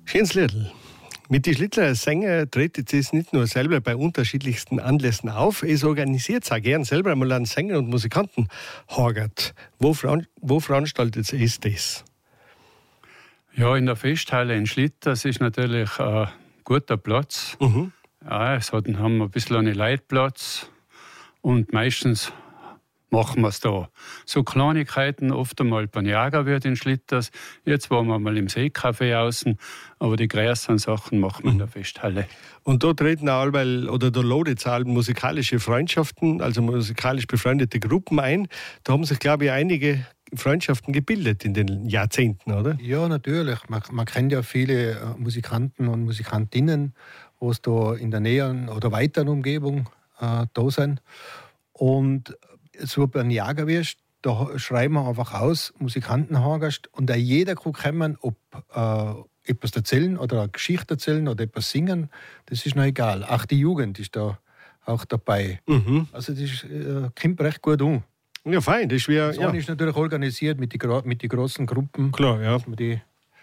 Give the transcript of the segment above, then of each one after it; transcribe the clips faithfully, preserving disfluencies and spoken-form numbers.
Schönes Liedl. Mit den Schlittler Sänger tretet es nicht nur selber bei unterschiedlichsten Anlässen auf, es organisiert es auch gern selber einmal an Sänger und Musikanten hagert. Wo, veran- wo veranstaltet es das? Ja, in der Festhalle in Schlitters ist natürlich ein guter Platz. Mhm. Ja, es hat, haben wir ein bisschen einen Leitplatz und meistens machen wir es da. So Kleinigkeiten, oft einmal beim Jager wird in Schlitters. Jetzt waren wir mal im Seecafé außen, aber die größeren Sachen machen wir in der Festhalle. Und da treten auch allweil, oder da ladet es auch musikalische Freundschaften, also musikalisch befreundete Gruppen ein. Da haben sich, glaube ich, einige Freundschaften gebildet in den Jahrzehnten, oder? Ja, natürlich. Man, man kennt ja viele äh, Musikanten und Musikantinnen, die da in der näheren oder weiteren Umgebung äh, da sind. Und so beim Jagerwirsch, da schreiben wir einfach aus, Musikantenhagast, und auch jeder kann kommen, ob äh, etwas erzählen oder eine Geschichte erzählen oder etwas singen, das ist noch egal. Auch die Jugend ist da auch dabei. Mhm. Also das äh, kommt recht gut um. Ja, fein. Das, wär, das ja. ist natürlich organisiert mit den mit die großen Gruppen. Klar, ja. Die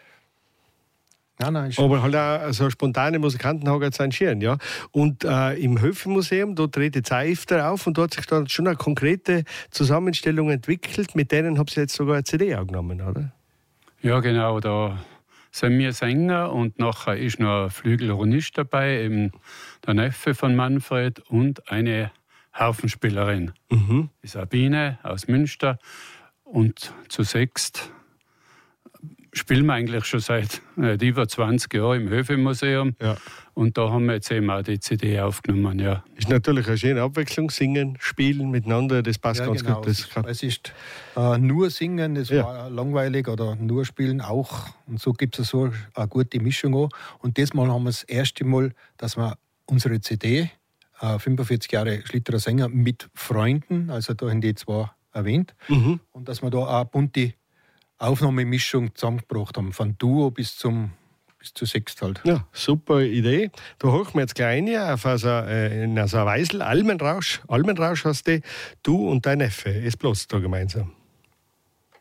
Nein, nein, aber halt auch so spontane Musikantenhager sind schön, ja. Und äh, im Höfenmuseum, da tritt jetzt auch öfter auf und da hat sich dann schon eine konkrete Zusammenstellung entwickelt, mit denen habt ihr jetzt sogar eine C D aufgenommen, oder? Ja, genau, da sind wir Sänger und nachher ist noch ein Flügelhornist dabei, eben der Neffe von Manfred und eine Harfenspielerin, mhm. die Sabine aus Münster, und zu sechst spielen wir eigentlich schon seit äh, über zwanzig Jahren im Höfenmuseum. Ja. Und da haben wir jetzt eben auch die C D aufgenommen. Ja. Ist natürlich eine schöne Abwechslung, singen, spielen miteinander, das passt ja, ganz genau. gut. Das es ist äh, nur singen, das ja. war langweilig, oder nur spielen auch. Und so gibt es so eine gute Mischung auch. Und diesmal haben wir das erste Mal, dass wir unsere C D, äh, fünfundvierzig Jahre Schlitterer Sänger mit Freunden, also da haben die zwei erwähnt, mhm. und dass wir da auch eine bunte Aufnahmemischung zusammengebracht haben, von Duo bis zum bis zu Sechst halt. Ja, super Idee. Da hochen wir jetzt gleich rein auf so, äh, in so ein Weisel, Almenrausch, Almenrausch hast du, du und dein Neffe, es bloß da gemeinsam.